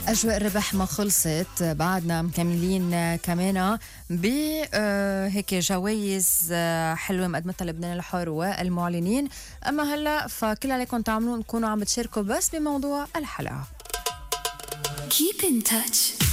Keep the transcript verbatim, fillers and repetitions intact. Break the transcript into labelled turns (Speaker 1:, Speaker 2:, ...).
Speaker 1: أجواء الربح ما خلصت، بعدنا مكملين كمان ب هيك جوائز حلوة مقدمتها لبنان الحر والمعلنين. أما هلا فكل عليكم تعملون تكونوا عم بتشاركوا بس بموضوع الحلقة.
Speaker 2: Keep in touch.